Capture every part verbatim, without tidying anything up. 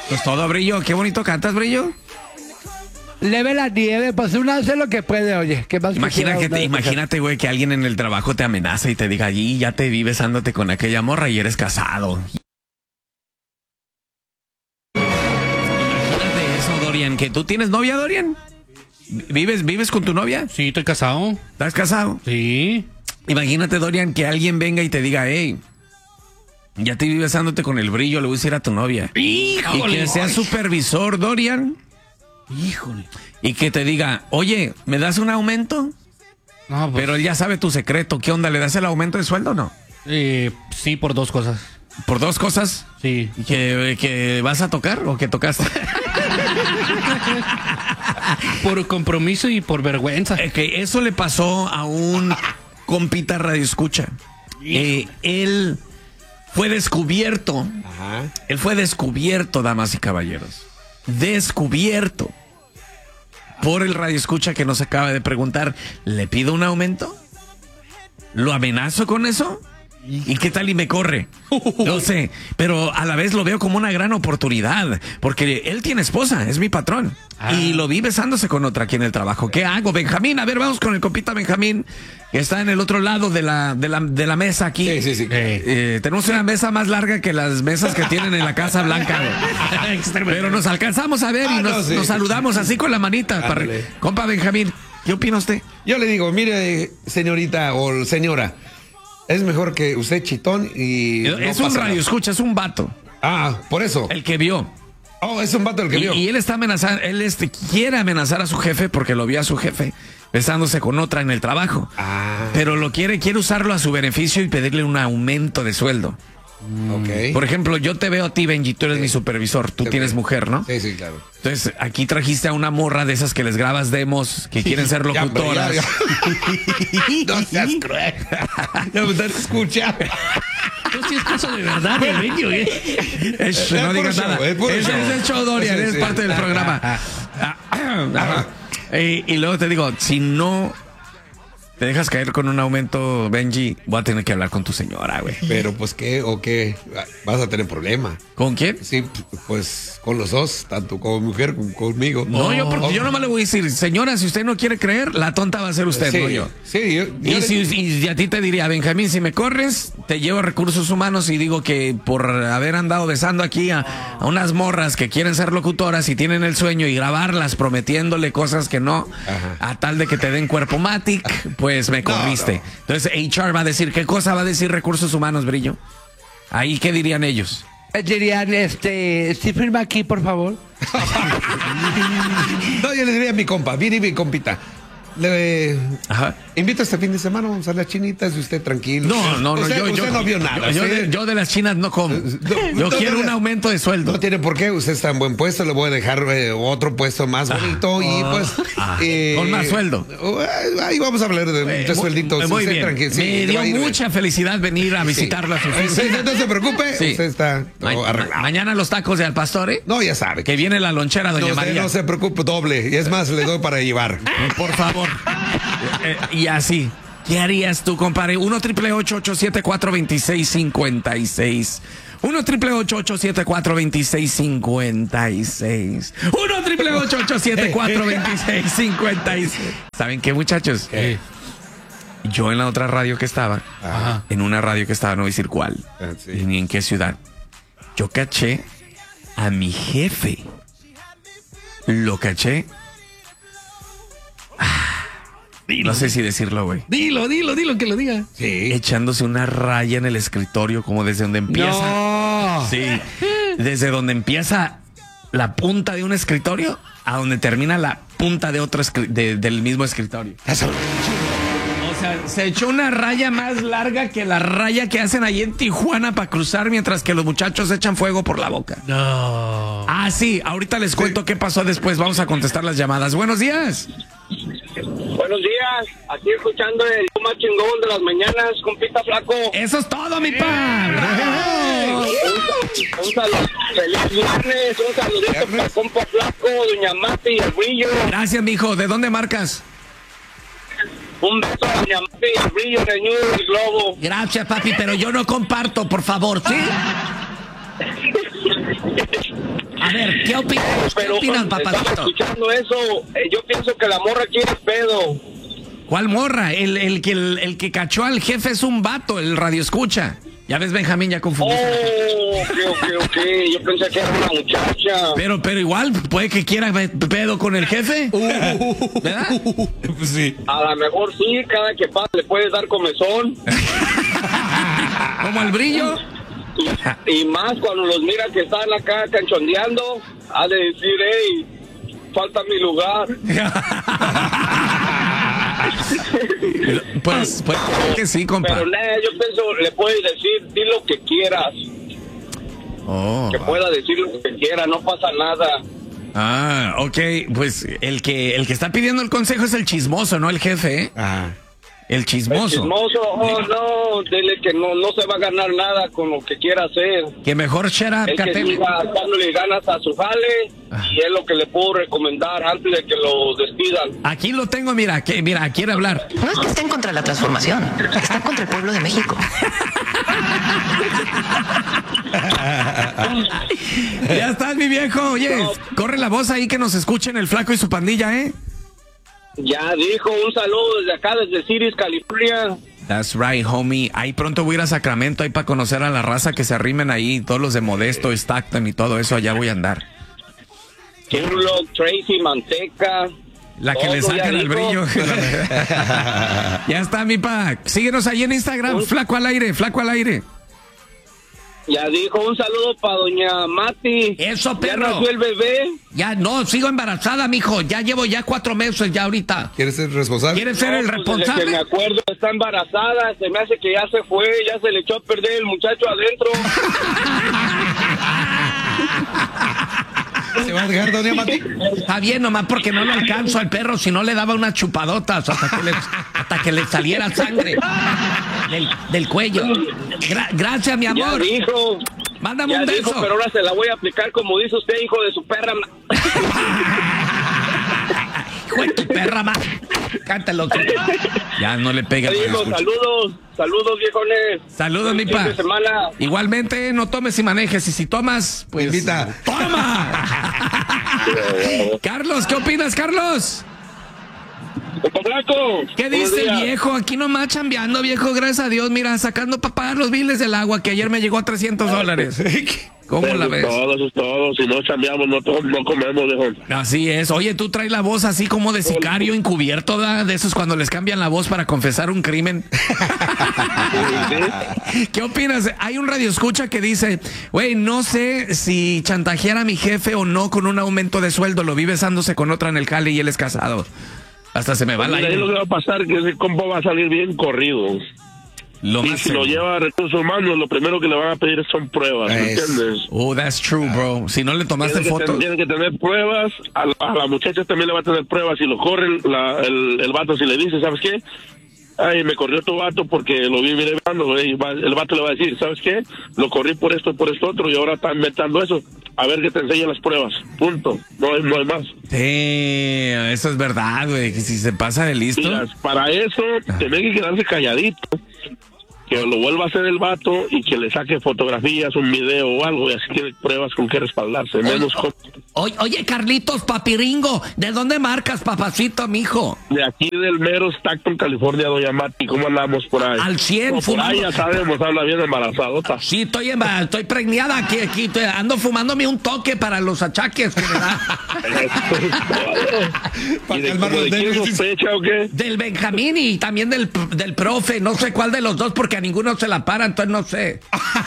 Pues todo, Brillo. Qué bonito cantas, Brillo. Leve la nieve, pues uno hace lo que puede, oye. ¿Qué más Imagina que te, una- imagínate, güey, que alguien en el trabajo te amenaza y te diga, allí ya te vi besándote con aquella morra y eres casado. Imagínate eso, Dorian, que tú tienes novia, Dorian. ¿Vives, vives con tu novia? Sí, estoy casado. ¿Estás casado? Sí. Imagínate, Dorian, que alguien venga y te diga, hey, ya te vi besándote con el Brillo, le voy a decir a tu novia. Híjole. Y que sea supervisor, Dorian. Híjole. Y que te diga, oye, ¿me das un aumento? No, pues, Pero él ya sabe tu secreto. ¿Qué onda? ¿Le das el aumento de sueldo o no? eh, sí, por dos cosas. ¿Por dos cosas? Sí. ¿Que, que vas a tocar o que tocaste? Por compromiso y por vergüenza. Eh, que eso le pasó a un compita radioescucha. Eh, él fue descubierto. Ajá. Él fue descubierto, damas y caballeros. Descubierto por el radioescucha que nos acaba de preguntar, ¿le pido un aumento? ¿Lo amenazo con eso? ¿Y qué tal y me corre? No sé, pero a la vez lo veo como una gran oportunidad, porque él tiene esposa, es mi patrón, Ah. y lo vi besándose con otra aquí en el trabajo. ¿Qué hago, Benjamín? A ver, vamos con el compita Benjamín, que está en el otro lado de la, de la, de la mesa aquí. Sí, sí, sí. Eh, Eh, tenemos una mesa más larga que las mesas que tienen en la Casa Blanca. Pero nos alcanzamos a ver y Ah, nos, no, sí. nos saludamos así con la manita. Para- Ándale. Compa Benjamín, ¿qué opina usted? Yo le digo, mire, señorita o señora, es mejor que usted chitón y. no es un pasa radio nada. escucha, es un vato. Ah, por eso. El que vio. Oh, es un vato el que Y, vio. y él está amenazando, él este, quiere amenazar a su jefe porque lo vio a su jefe besándose con otra en el trabajo. Ah, Pero lo quiere, quiere usarlo a su beneficio y pedirle un aumento de sueldo. ok. Por ejemplo, yo te veo a ti, Benji, tú eres Sí. mi supervisor, tú Te tienes veo. mujer, ¿no? Sí, sí, claro. Entonces, aquí trajiste a una morra de esas que les grabas demos, que quieren ser Ya, hombre, locutoras. ya, ya. No seas cruel. Ya me estás escuchando. Tú sí es cosa de verdad, de medio, ¿eh? Es- Es no puro digas show, nada. es puro Es, show. es el show, Dorian, Sí, es sí. parte del programa. Ah, ah, y, y luego te digo, si no te dejas caer con un aumento, Benji, voy a tener que hablar con tu señora, güey. Pero pues qué o qué, vas a tener problema. ¿Con quién? Sí, pues con los dos, tanto como mujer como conmigo. No, yo porque Oh. yo nomás le voy a decir, señora, si usted no quiere creer, la tonta va a ser usted, Sí, no yo. sí, yo, yo Y, le- si, y a ti te diría, Benjamín, si me corres, te llevo a recursos humanos y digo que por haber andado besando aquí a, a unas morras que quieren ser locutoras y tienen el sueño y grabarlas prometiéndole cosas que no, Ajá. a tal de que te den cuerpo matic, pues me corriste. Entonces H R va a decir, ¿qué cosa va a decir recursos humanos, Brillo? Ahí, ¿qué dirían ellos? Eh, Dirían, este, sí firma aquí, por favor. No, yo le diría a mi compa, mire mi compita. Le Ajá. invito este fin de semana, vamos a las chinitas y usted tranquilo. No, no, no, usted, yo, usted yo no vio nada. Yo, yo usted- de, yo de las chinas no como. No, Yo no, quiero no, un no. aumento de sueldo. No tiene por qué, usted está en buen puesto, le voy a dejar eh, otro puesto más bonito y pues... ah, eh, con más sueldo. eh, Ahí vamos a hablar de, de Eh, suelditos. Muy, muy usted bien. tranquilo, sí, Me le dio va a ir bien. mucha felicidad venir a Sí. visitarlo a su Eh, sí, oficina. no se preocupe, Sí. usted está todo Ma- arreglado. ma- mañana los tacos de Al Pastor, ¿eh? No, ya sabe. Que viene la lonchera, doña No, usted María. no se preocupe, doble. Y es más, le doy para llevar. Por favor. Eh, eh, y así. ¿Qué harías tú, compadre? uno triple ocho ocho siete cuatro dos seis cinco seis. uno triple ocho ocho siete cuatro dos seis cinco seis. uno triple ocho ocho siete cuatro dos seis cinco seis. ¿Saben qué, muchachos? Eh, Yo en la otra radio que estaba, Ajá. en una radio que estaba, no voy a decir cuál, Ah, sí. ni en qué ciudad, yo caché a mi jefe. Lo caché. Ah, no sé si decirlo, güey. Dilo, dilo, dilo, que lo diga. Sí. Echándose una raya en el escritorio, como desde donde empieza. No. Sí. Desde donde empieza la punta de un escritorio a donde termina la punta de otro escri- de- del mismo escritorio. Eso. O sea, se echó una raya más larga que la raya que hacen ahí en Tijuana para cruzar mientras que los muchachos echan fuego por la boca. No. Ah, sí, ahorita les cuento qué pasó después. Vamos a contestar las llamadas. Buenos días. Buenos días, aquí escuchando el más chingón de las mañanas, compita flaco. Eso es todo, mi pa. ¡Bravo! Un, un saludo, feliz viernes, un saludito para compa flaco, doña Mati y el brillo. Gracias, mijo. ¿De dónde marcas? Un beso a doña Mati y el brillo en el New del Globo. Gracias, papi, pero yo no comparto, por favor, ¿sí? A ver, ¿Qué opinas? ¿Qué Pero opinas, estaba papacito? escuchando eso, eh, yo pienso que la morra quiere pedo. ¿Cuál morra? El, el, que, el, el que cachó al jefe es un vato, el radio escucha. Ya ves, Benjamín, ya confundí. Oh, ok, ok, ok. Yo pensé que era una muchacha. Pero, pero igual, puede que quiera pe- pedo con el jefe. ¿Verdad? Pues sí. A lo mejor sí, cada que pasa le puedes dar comezón. Como al brillo. Y, y más cuando los mira que están acá canchondeando, ha de decir, hey, falta mi lugar. Pues, pues que sí, compa. Pero nada, yo pienso, le puedes decir, di lo que quieras. Oh. Que pueda decir lo que quiera, no pasa nada. Ah, ok. Pues el que, el que está pidiendo el consejo es el chismoso, no el jefe, ¿eh? Ah. El El chismoso. chismoso, oh no, dile que no, no se va a ganar nada con lo que quiera hacer. Que mejor shut up, Es que Catel. siga dándole ganas a su jale y es lo que le puedo recomendar antes de que lo despidan. Aquí lo tengo, mira, que, mira, quiere hablar. No es que estén contra la transformación, están contra el pueblo de México. Ya estás, mi viejo. Oye, corre la voz ahí que nos escuchen el flaco y su pandilla, ¿eh? Ya dijo, un saludo desde acá, desde Ciris, California. That's right, homie. Ahí pronto voy a ir a Sacramento ahí para conocer a la raza que se arrimen ahí, todos los de Modesto, Stockton y todo eso, allá voy a andar. Turlock, Tracy, Manteca. La que le todo, ya sacan el dijo. brillo. Ya está, mi pa. Síguenos ahí en Instagram, flaco al aire, flaco al aire. Ya dijo, un saludo para doña Mati. Eso, Ya perro. nació el bebé. Ya, no, sigo embarazada, mijo. Ya llevo ya cuatro meses ya ahorita. ¿Quieres ser responsable? ¿Quieres ser el No, pues, desde que me responsable? acuerdo, está embarazada. Se me hace que ya se fue, ya se le echó a perder el muchacho adentro. ¿Se va a dejar, doña Mati? Está bien, nomás porque no lo alcanzo al perro, si no le daba unas chupadotas hasta que le, hasta que le saliera sangre del, del cuello. Gra- gracias, mi Ya amor. dijo. Mándame Ya un dijo, beso. pero ahora se la voy a aplicar como dice usted, hijo de su perra. ma- Hijo de tu perra, ma. Cántalo. Ya no le pega. Ya dijo, saludos, saludos, viejones. Saludos, mi Fin pa. de semana. Igualmente, no tomes y manejes. Y si tomas, pues. Invita. ¡Toma! Carlos, ¿qué opinas, Carlos? Compa Blanco. ¿Qué buenos dice el días. viejo? Aquí nomás chambeando, viejo, gracias a Dios. Mira, sacando para pagar los biles del agua, que ayer me llegó a trescientos dólares. ¿Cómo la Eso ves? es todo, eso es todo. Si no chambeamos, no, to- no comemos, viejo. Así es. Oye, tú traes la voz así como de sicario encubierto, ¿da? De esos cuando les cambian la voz para confesar un crimen. ¿Qué opinas? Hay un radioescucha que dice, güey, no sé si chantajear a mi jefe o no con un aumento de sueldo. Lo vi besándose con otra en el jale y él es casado. Hasta se me va la Mira, ahí lo que va a pasar que ese compa va a salir bien corrido. Lo Y más si lo seguro. lleva a recursos humanos, lo primero que le van a pedir son pruebas, ¿me Es- entiendes? Oh, that's true, bro. Si no le tomaste Tiene que, fotos. ten- tiene que tener pruebas, a la, a la muchacha también le va a tener pruebas. Si lo corre la- el, el vato, si le dice, ¿sabes qué? Ay, me corrió tu vato porque lo vi mirando, el vato le va a decir, ¿sabes qué? Lo corrí por esto, por esto otro y ahora está inventando eso. A ver que te enseñe las pruebas, punto. No hay, no hay más. Sí, eso es verdad, güey. Que si se pasa de listo. Mira, para eso, tiene que quedarse calladito. Que lo vuelva a hacer el vato y que le saque fotografías, un video o algo, y así tiene pruebas con que respaldarse. Menos con- Oye, oye, Carlitos, papiringo, ¿de dónde marcas, papacito, mijo? de aquí del mero Stockton, California, doña Mati. ¿Cómo andamos por ahí? Al cien, No, por ahí fumando. ya sabemos, habla bien embarazadota. Sí, estoy, emba- estoy preñada aquí, aquí, estoy- ando fumándome un toque para los achaques que me da. ¿Y de, calmar como los de quién nervios. sospecha o qué? Del Benjamín y también del, del profe, no sé cuál de los dos, porque a ninguno se la para, entonces no sé.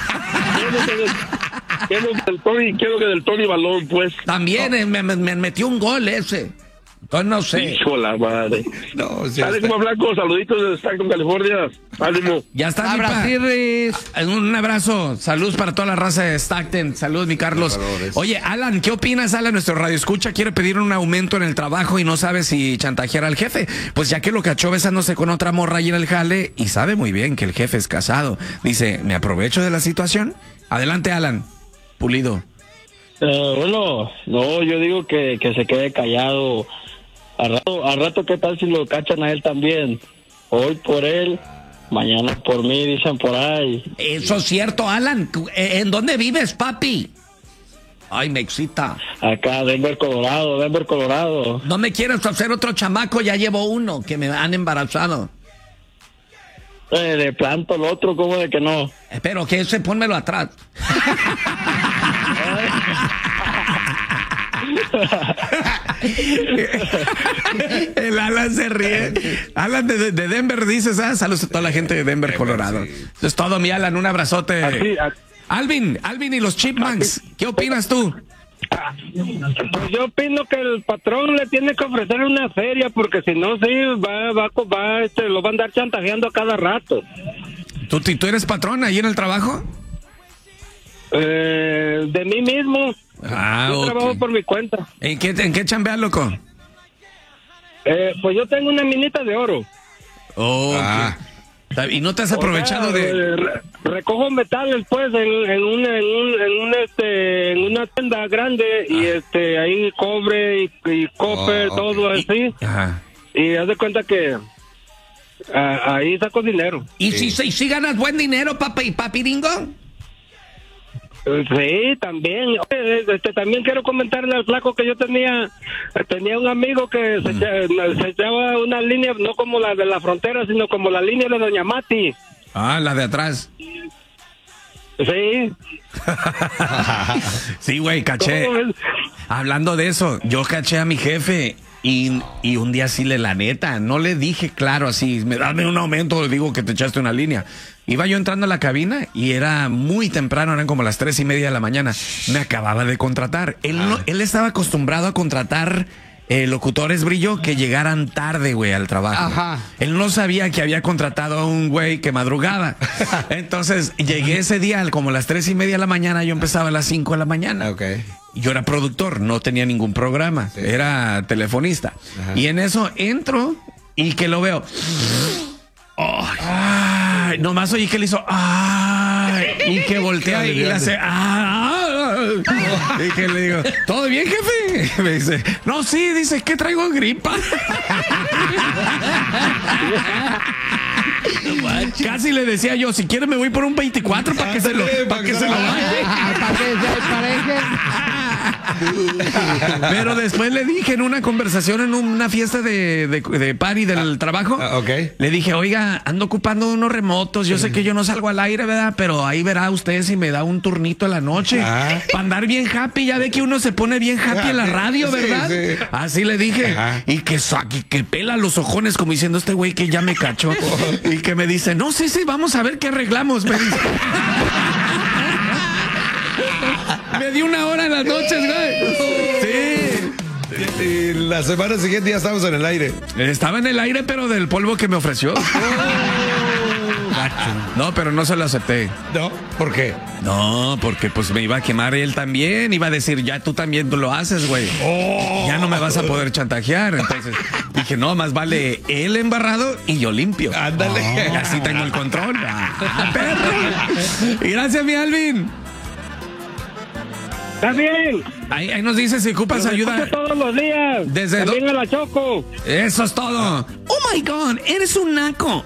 ¿Qué es lo que del Tony, qué es lo que del Tony Balón, pues? También eh, me, me- me metió un gol ese. Entonces no sé. Hijo de la madre. No, sí, Dale está- como Blanco, saluditos desde Stockton, California. Ánimo. Ya está, mi pa. Abracirris. Un abrazo, saludos para toda la raza de Stockton, saludos mi Carlos. Salvadores. Oye, Alan, ¿qué opinas, Alan? Nuestro radio escucha quiere pedir un aumento en el trabajo y no sabe si chantajear al jefe. Pues ya que lo cachó besándose con otra morra ahí en el jale y sabe muy bien que el jefe es casado. Dice, ¿me aprovecho de la situación? Adelante, Alan. Pulido. Eh, bueno, no, yo digo que, que se quede callado. Al rato, al rato, ¿qué tal si lo cachan a él también? Hoy por él, mañana por mí, dicen por ahí. Eso es cierto, Alan. ¿En dónde vives, papi? Ay, me excita. Acá, Denver, Colorado, Denver, Colorado. No me quieras hacer otro chamaco, ya llevo uno, que me han embarazado. Eh, de planto el otro, ¿cómo de que no? Pero que ese pónmelo atrás. El Alan se ríe. Alan de, de Denver dices, ah, saludos a toda la gente de Denver, Colorado. Eso es todo, mi Alan, un abrazote. Así, así. Alvin, Alvin y los Chipmunks, ¿qué opinas tú? Pues yo opino que el patrón le tiene que ofrecer una feria, porque si no, sí, va, va, va, este, lo va a andar chantajeando a cada rato. ¿Tú, tú eres patrón ahí en el trabajo? Eh, de mí mismo. Ah, yo ok. trabajo por mi cuenta. ¿En qué, en qué chambeas, loco? Eh, pues yo tengo una minita de oro. Oh, Ah. ok. ¿Y no te has aprovechado O sea, de...? eh, re- recojo metales, pues, en, en, un, en, un, en, un, este, en una tienda grande, y este ahí cobre y, y copper, Oh, ok. todo así. Ajá. Y haz de cuenta que ah, ahí saco dinero. ¿Y si, si, si ganas buen dinero, papi, papiringo? Sí, también. Oye, Este, también quiero comentarle al flaco que yo tenía tenía un amigo que se, echa- se echaba una línea, no como la de la frontera, sino como la línea de Doña Mati. Ah, la de atrás. Sí. Sí, güey, caché. ¿Cómo ves? Hablando de eso, yo caché a mi jefe y, y un día sí le, la neta, no le dije claro así, me dame un aumento, le digo que te echaste una línea. Iba yo entrando a la cabina y era muy temprano, eran como las tres y media de la mañana. Me acababa de contratar. Él, no, él estaba acostumbrado a contratar eh, locutores, Brillo, que llegaran tarde, güey, al trabajo. Ajá. Él no sabía que había contratado a un güey que madrugaba. Entonces, llegué ese día como a las tres y media de la mañana, yo empezaba a las cinco de la mañana. Ok. Yo era productor, no tenía ningún programa, Sí. era telefonista. Ajá. Y en eso entro y que lo veo. Ay, ay, nomás oí que le hizo. Ay, y que voltea y le hace. Ay, y que le digo, ¿todo bien, jefe? Me dice, no, sí, dice, que traigo gripa. Casi le decía yo, si quiere me voy por un veinticuatro para que se lo, para que se lo baje. Para que se pareje. Pero después le dije en una conversación en una fiesta de, de, de party del trabajo, ah, ok. le dije, oiga, ando ocupando unos remotos, yo sé que yo no salgo al aire, ¿verdad? Pero ahí verá usted si me da un turnito en la noche. Ah. Para andar bien happy, ya ve que uno se pone bien happy en la radio, Sí, ¿verdad? sí. Así le dije. Ajá. Y que, sa- que, que pela los ojones como diciendo este güey que ya me cachó. Y que me dice, no, sí, sí, vamos a ver qué arreglamos. Me dice. Me di una hora en las noches, güey. Sí. Y la semana siguiente ya estamos en el aire. Estaba en el aire, pero del polvo que me ofreció. No, pero no se lo acepté. ¿No? ¿Por qué? No, porque pues me iba a quemar él también. Iba a decir, ya tú también lo haces, güey. Ya no me vas a poder chantajear. Entonces dije, no, más vale él embarrado y yo limpio. Ándale. Y así tengo el control. Ah, perro. Y gracias, mi Alvin. Está bien. Ahí, ahí nos dice si ocupas Los ayuda. escucho todos los días. Desde También do- a la Choco. Eso es todo. Oh my God, eres un naco.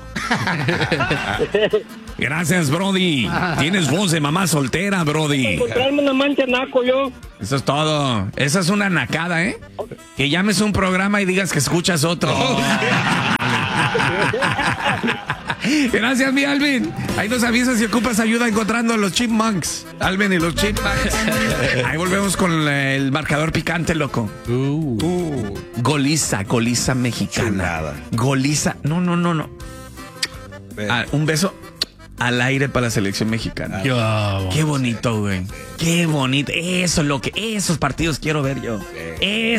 Gracias, Brody. Tienes voz de mamá soltera, Brody. Encontrarme una mancha naco yo. Eso es todo. Esa es una nacada, ¿eh? Que llames a un programa y digas que escuchas otro. Gracias, mi Alvin. Ahí nos avisas si ocupas ayuda encontrando a los Chipmunks. Alvin y los Chipmunks. Ahí volvemos con el marcador picante, loco. Uh, Goliza, goliza mexicana. Chulada. Goliza. No, no, no, no. ven. Ah, un beso al aire para la selección mexicana. Yo. Qué bonito, güey. Qué bonito. Eso es lo que, esos partidos quiero ver yo. Eso.